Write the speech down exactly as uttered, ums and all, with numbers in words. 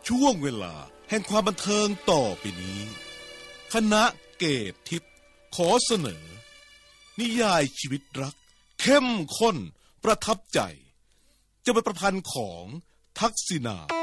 ช่วงเวลาแห่งความบันเทิงต่อไปนี้คณะเกตทิพย์ขอเสนอนิยายชีวิตรักเข้มข้นประทับใจจะเป็นประพันธ์ของทักษิณา